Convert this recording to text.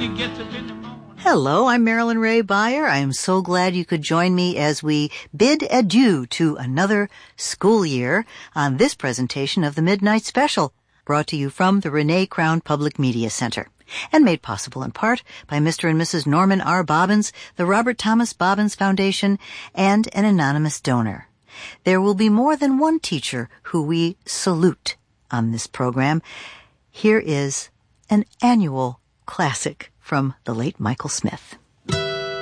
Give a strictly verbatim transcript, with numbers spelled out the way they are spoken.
he gets up in the morning. Hello, I'm Marilyn Ray Beyer. I am so glad you could join me as we bid adieu to another school year on this presentation of the Midnight Special, brought to you from the Renee Crown Public Media Center, and made possible in part by Mister and Missus Norman R. Bobbins, the Robert Thomas Bobbins Foundation, and an anonymous donor. There will be more than one teacher who we salute on this program. Here is an annual classic from the late Michael Smith.